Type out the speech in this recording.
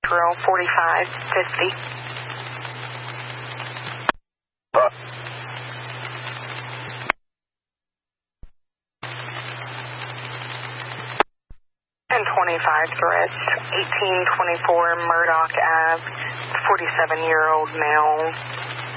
drill 4550. And 25 threats, 1824 Murdoch Ave, 47-year-old male,